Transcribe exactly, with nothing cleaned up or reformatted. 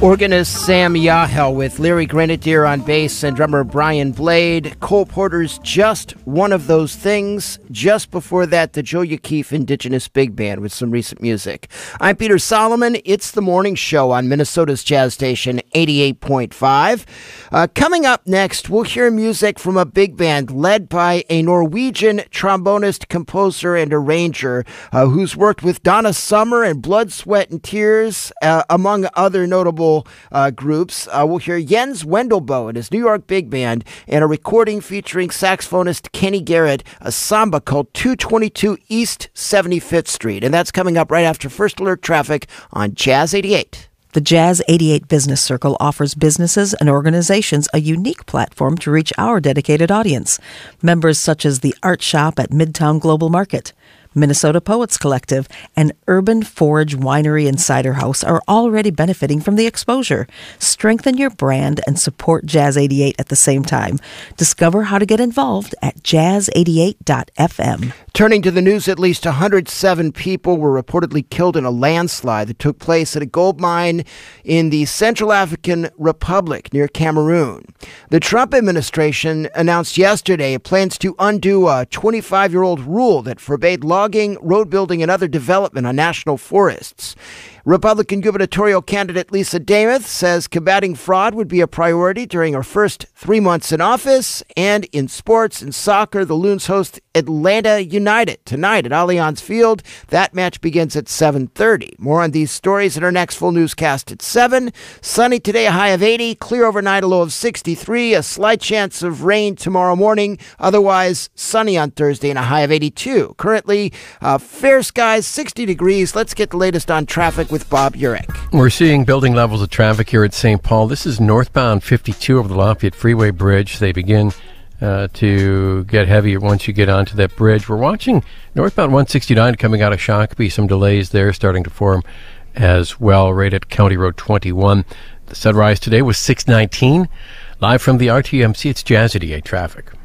Organist Sam Yahel with Larry Grenadier on bass and drummer Brian Blade. Cole Porter's Just One of Those Things. Just before that, the Joe O'Keefe Indigenous Big Band with some recent music. I'm Peter Solomon. It's the morning show on Minnesota's Jazz Station, eighty-eight point five. Uh, coming up next, we'll hear music from a big band led by a Norwegian trombonist, composer, and arranger uh, who's worked with Donna Summer and Blood, Sweat, and Tears, uh, among other notable Uh, groups. Uh, we'll hear Jens Wendelboe and his New York Big Band and a recording featuring saxophonist Kenny Garrett, a samba called two twenty-two East seventy-fifth Street. And that's coming up right after First Alert Traffic on Jazz eighty-eight. The Jazz eighty-eight Business Circle offers businesses and organizations a unique platform to reach our dedicated audience. Members such as the Art Shop at Midtown Global Market, Minnesota Poets Collective, and Urban Forge Winery and Cider House are already benefiting from the exposure. Strengthen your brand and support Jazz eighty-eight at the same time. Discover how to get involved at jazz eighty-eight dot f m. Turning to the news, at least one hundred seven people were reportedly killed in a landslide that took place at a gold mine in the Central African Republic near Cameroon. The Trump administration announced yesterday it plans to undo a twenty-five-year-old rule that forbade logging, road building, and other development on national forests. Republican gubernatorial candidate Lisa Demuth says combating fraud would be a priority during her first three months in office. And in sports and soccer, the Loons host Atlanta United tonight at Allianz Field. That match begins at seven thirty. More on these stories in our next full newscast at seven. Sunny today, a high of eighty. Clear overnight, a low of sixty-three. A slight chance of rain tomorrow morning. Otherwise, sunny on Thursday and a high of eighty-two. Currently, uh, fair skies, sixty degrees. Let's get the latest on traffic with Bob Urich. We're seeing building levels of traffic here at Saint Paul. This is northbound fifty-two over the Lafayette Freeway Bridge. They begin uh, to get heavier once you get onto that bridge. We're watching northbound one sixty-nine coming out of Shakopee. Some delays there starting to form as well, right at County Road twenty-one. The sunrise today was six nineteen. Live from the R T M C, it's Jazz eighty-eight traffic.